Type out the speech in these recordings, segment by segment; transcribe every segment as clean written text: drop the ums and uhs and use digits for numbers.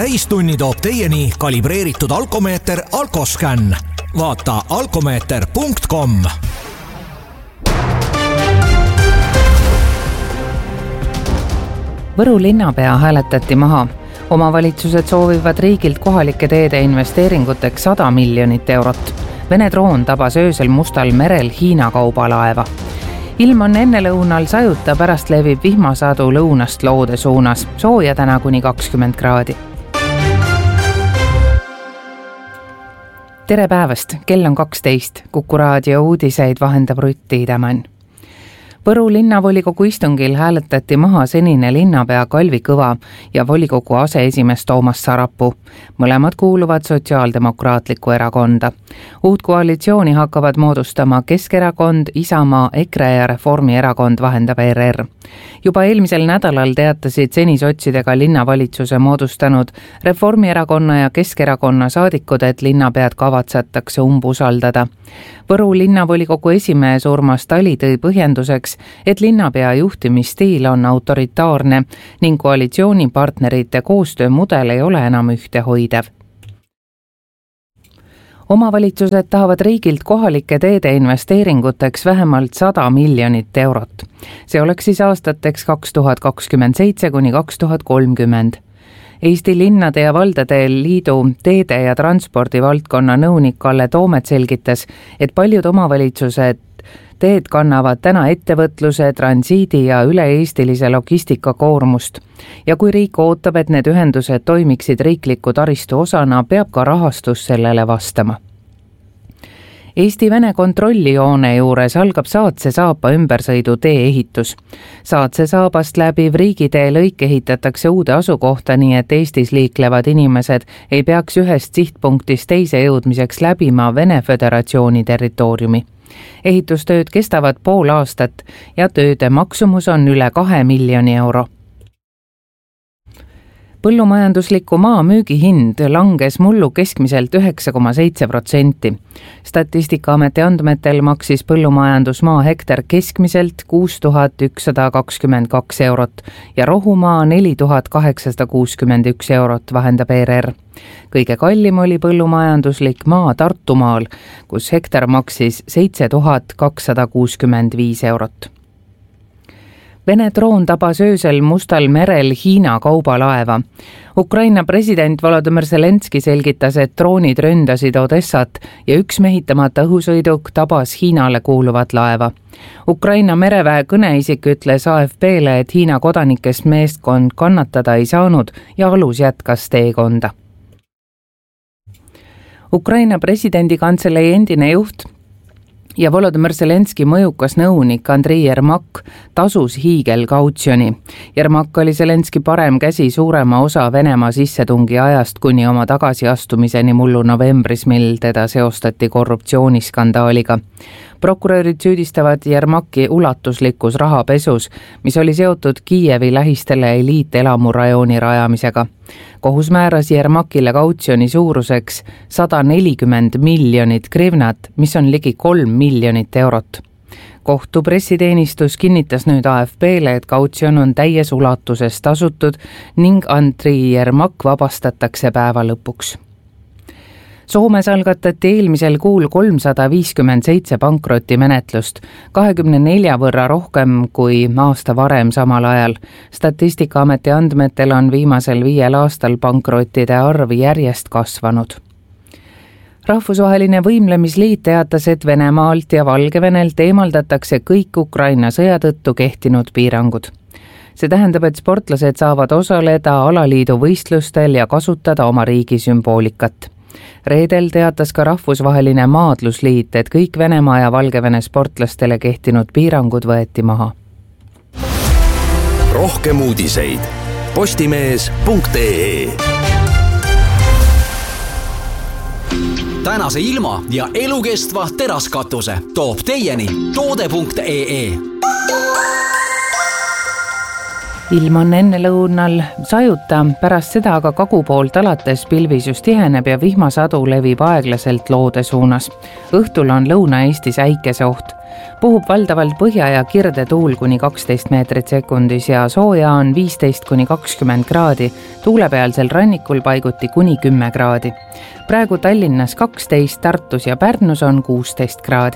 täistunni toob teieni kalibreeritud alkomeeter Alkoscan. Vaata alkomeeter.com. Võru linnapea hääletati maha. Omavalitsused soovivad riigilt kohalike teede investeeringuteks 100 miljonit eurot. Vene droon tabas öösel Mustal merel Hiina kaubalaeva. Ilm on ennelõunal sajuta, pärast levib vihmasadu lõunast loode suunas. Sooja täna kuni 20 kraadi. Tere päevast, kell on 12. Kuku raadio uudiseid vahendab Rutti Idemann. Võru linnavolikogu istungil hääletati maha senine linnapea Kalvi Kõva ja volikogu aseesimees Toomas Sarapuu. Mõlemad kuuluvad Sotsiaaldemokraatlikku erakonda. Uut koalitsiooni hakkavad moodustama Keskerakond, Isamaa, EKRE ja Reformierakond, vahendab ERR. Juba eelmisel nädalal teatasid seni sotsidega linnavalitsuse moodustanud Reformierakonna ja Keskerakonna saadikud, et linnapead kavatsetakse umbusaldada. Võru linnavolikogu esimees Urmas Tali tõi põhjenduseks, et linnapea juhtimisstiil on autoritaarne ning koalitsioonipartnerite koostöömudel ei ole enam ühtehoidev. Omavalitsused tahavad riigilt kohalike teede investeeringuteks vähemalt 100 miljonit eurot. See oleks siis aastateks 2027 kuni 2030. Eesti linnade ja valdade liidu teede ja transpordivaldkonna nõunik Kalle Toomet selgitas, et paljud omavalitsused teed kannavad täna ettevõtluse, transiidi ja üle-eestilise logistika koormust. Ja kui riik ootab, et need ühendused toimiksid riikliku taristu osana, peab ka rahastus sellele vastama. Eesti-Vene kontrollijoone juures algab Saatse-Saapa ümbersõidu tee ehitus. Saatse-Saabast läbiv riigitee lõik ehitatakse uude asukohta, nii et Eestis liiklevad inimesed ei peaks ühest sihtpunktist teise jõudmiseks läbima Vene Föderatsiooni territooriumi. Ehitustööd kestavad pool aastat ja tööde maksumus on üle 2 miljoni euro. Põllumajandusliku maa müügihind langes mullu keskmiselt 9,7%. Statistikaameti andmetel maksis põllumajandusmaa hektar keskmiselt 6122 eurot ja rohumaa 4861 eurot, vahendab ERR. Kõige kallim oli põllumajanduslik maa Tartumaal, kus hektar maksis 7265 eurot. Vene droon tabas öösel Mustal merel Hiina kaubalaeva. Ukraina president Volodymyr Zelenski selgitas, et droonid ründasid Odessat ja üks mehitamata õhusõiduk tabas Hiinale kuuluvat laeva. Ukraina mereväe kõneisik ütles AFP-le, et Hiina kodanikest meeskond kannatada ei saanud ja alus jätkas teekonda. Ukraina presidendi kantselei endine juht ja Volodymyr Zelenski mõjukas nõunik Andrei Yermak tasus hiigelkautsjoni. Yermak oli Zelenski parem käsi suurema osa Venemaa sissetungi ajast kuni oma tagasiastumiseni mullu novembris, mil teda seostati korruptsiooniskandaaliga. Prokurörid süüdistavad Yermaki ulatuslikus rahapesus, mis oli seotud Kiievi lähistele eliitelamurajooni rajamisega. Kohus määras Yermakile kautsjoni suuruseks 140 miljonit grivnat, mis on ligi 3 miljonit eurot. Kohtu pressiteenistus kinnitas nüüd AFP-le, et kautsjon on täies ulatuses tasutud ning Andrei Yermak vabastatakse päeva lõpuks. Soomes algatati eelmisel kuul 357 pankrotimenetlust, 24 võrra rohkem kui aasta varem samal ajal. Statistikaameti andmetel on viimasel 5 aastal pankrotide arv järjest kasvanud. Rahvusvaheline võimlemisliit teatas, et Venemaalt ja Valgevenelt eemaldatakse kõik Ukraina sõja tõttu kehtinud piirangud. See tähendab, et sportlased saavad osaleda alaliidu võistlustel ja kasutada oma riigi sümboolikat. Reedel teatas ka Rahvusvaheline maadlusliit, et kõik Venemaa ja Valgevene sportlastele kehtinud piirangud võeti maha. Rohkem uudiseid postimees.ee. Tänase ilma ja elukestva teraskatuse toob teieni toode.ee. ilm on enne lõunal sajuta, pärast seda aga kagu poolt alates pilvisus tiheneb ja vihmasadu levib aeglaselt loode suunas. Õhtul on Lõuna-Eestis äikeseoht. Puhub valdavalt põhja- ja kirdetuul kuni 12 meetrit sekundis ja sooja on 15 kuni 20 kraadi, tuulepealsel rannikul paiguti kuni 10 kraadi. Praegu Tallinnas 12, Tartus ja Pärnus on 16 kraadi.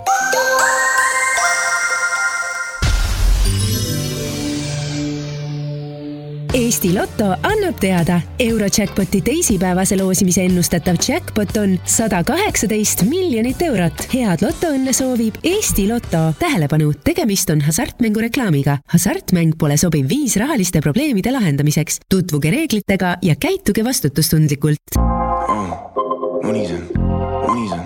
Eesti Lotto annab teada, Eurojackpoti teisipäevase loosimise ennustatav jackpot on 118 miljonit eurot. Head lotoõnne soovib Eesti Lotto. Tähelepanu, tegemist on hasartmängureklaamiga. Hasartmäng pole sobiv viis rahaliste probleemide lahendamiseks. Tutvuge reeglitega ja käituge vastutustundlikult. Munisen.